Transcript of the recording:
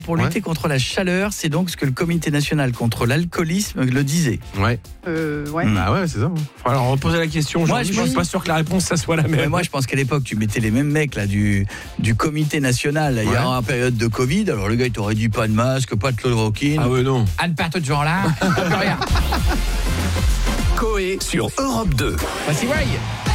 Pour lutter contre la chaleur, c'est donc ce que le Comité national contre l'alcoolisme le disait. Ouais. Ouais. Bah ouais, c'est ça. Alors, reposer la question. Moi, Je suis pas sûr que la réponse, ça soit la même. Mais moi, je pense qu'à l'époque, tu mettais les mêmes mecs là du Comité national. Là, il y a en période de Covid. Alors le gars, il t'aurait dit pas de masque, pas de chloroquine. Ah ouais, non. Anne part de genre là, on peut rien. Coé sur Europe 2. Voici Ray.